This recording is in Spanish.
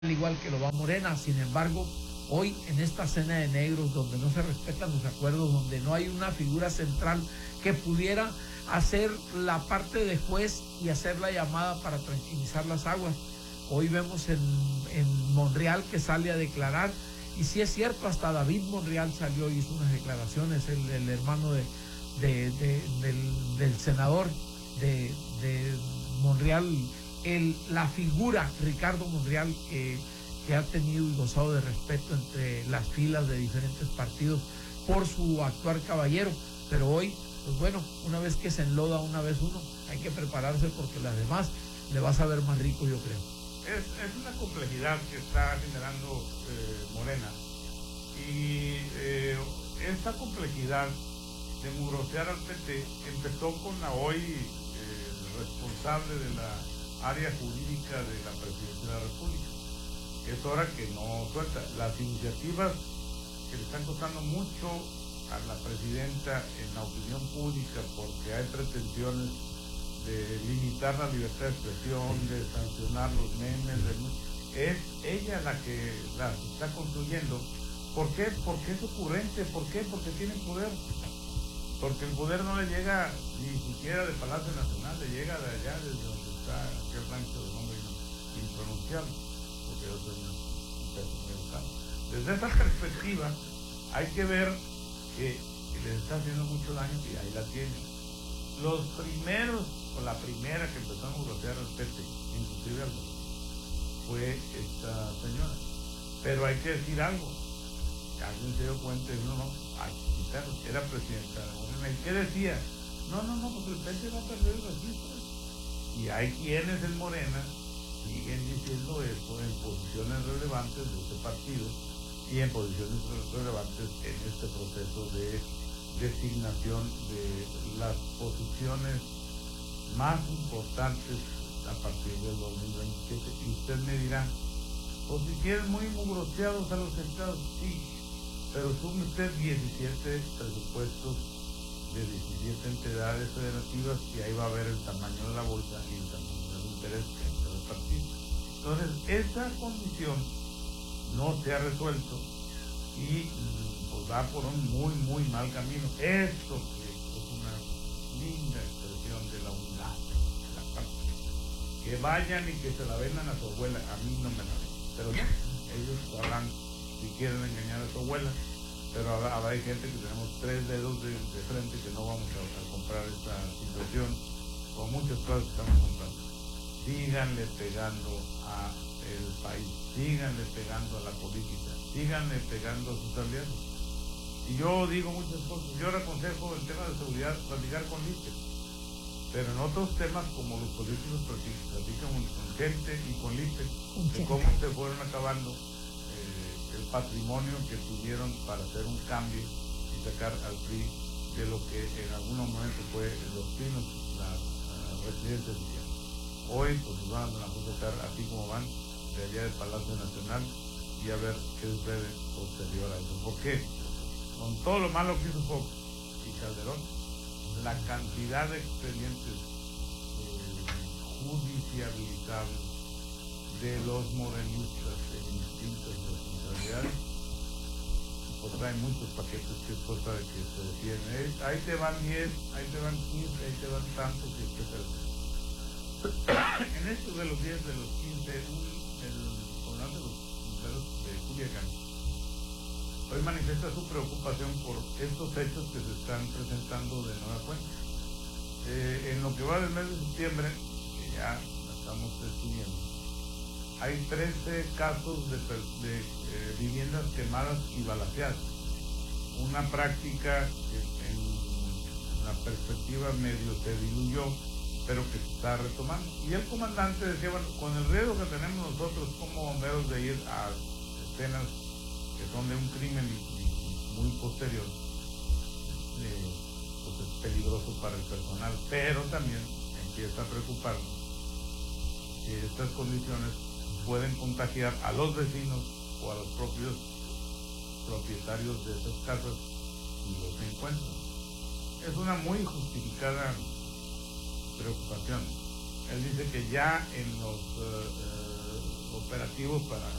al igual que lo va Morena. Sin embargo, hoy en esta cena de negros, donde no se respetan los acuerdos, donde no hay una figura central que pudiera hacer la parte de juez y hacer la llamada para tranquilizar las aguas. Hoy vemos en Monreal que sale a declarar, y sí es cierto, hasta David Monreal salió y hizo unas declaraciones, el hermano del senador de Monreal, la figura Ricardo Monreal, que ha tenido y gozado de respeto entre las filas de diferentes partidos por su actuar caballero. Pero hoy, pues bueno, una vez que se enloda una vez uno, hay que prepararse, porque las demás le vas a ver más rico, yo creo. Es una complejidad que está generando Morena, y esta complejidad de mugrosear al PT empezó con la hoy responsable de la área jurídica de la Presidencia de la República. Es hora que no suelta las iniciativas que le están costando mucho a la presidenta en la opinión pública, porque hay pretensiones de limitar la libertad de expresión, de sancionar los memes, es ella la que las está construyendo. ¿Por qué? Porque es ocurrente. ¿Por qué? Porque tiene poder. Porque el poder no le llega ni siquiera de Palacio Nacional, le llega de allá, desde donde está aquel rancho de nombre impronunciable, porque yo soy un peso muy educado. Desde esa perspectiva hay que ver que les está haciendo mucho daño, y ahí la tienen. Los primeros, o la primera que empezó a mugrosear al PT, inclusive fue esta señora. Pero hay que decir algo. Alguien se dio cuenta y dijo, no, hay que quitarlo. Era presidenta de Morena. ¿Y qué decía? No, porque el PT va a perder el registro. Y hay quienes en Morena siguen diciendo esto en posiciones relevantes de este partido y en posiciones relevantes en este proceso de designación de las posiciones más importantes a partir del 2027. Y usted me dirá, pues si quieren muy mugroseados a los estados, sí, pero sume usted 17 presupuestos de 17 entidades federativas, y ahí va a ver el tamaño de la bolsa y el tamaño del interés que hay que repartir. Entonces, esa condición no se ha resuelto, y pues va por un muy mal camino. Esto que es una linda expresión de la unidad, de la paz. Que vayan y que se la vendan a su abuela, a mí no me la ven, pero ya, ellos sabrán si quieren engañar a su abuela. Pero ahora hay gente que tenemos 3 dedos de frente, que no vamos a comprar esta situación, con muchas cosas que estamos comprando. Síganle pegando al país, síganle pegando a la política, síganle pegando a sus aliados. Y yo digo muchas cosas. Yo le aconsejo el tema de seguridad, platicar con Lister, pero en otros temas, como los políticos platican con gente y con Lister, de cómo se fueron acabando el patrimonio que tuvieron para hacer un cambio y sacar al PRI de lo que en algún momento fue Los Pinos, la residencia oficial. Hoy pues van a sacar así como van, de allá del Palacio Nacional, y a ver qué sucede posterior a eso. Porque con todo lo malo que hizo Fox y Calderón, la cantidad de expedientes judicializables de los morenistas en distintas responsabilidades, pues trae muchos paquetes, que es cosa de que se defienden. Ahí te van 10, ahí te van 15, ahí te van tantos, y etcétera. En estos de los 10, de los 15, el comandante de los bomberos de Culiacán hoy manifiesta su preocupación por estos hechos que se están presentando de nueva cuenta. En lo que va del mes de septiembre, que ya estamos estudiando, hay 13 casos de viviendas quemadas y balaceadas. Una práctica que en la perspectiva medio se diluyó, pero que se está retomando. Y el comandante decía, bueno, con el riesgo que tenemos nosotros como bomberos de ir a escenas que son de un crimen muy posterior, pues es peligroso para el personal, pero también empieza a preocuparnos que estas condiciones pueden contagiar a los vecinos o a los propios propietarios de esas casas y los encuentran. Es una muy justificada preocupación. Él dice que ya en los operativos para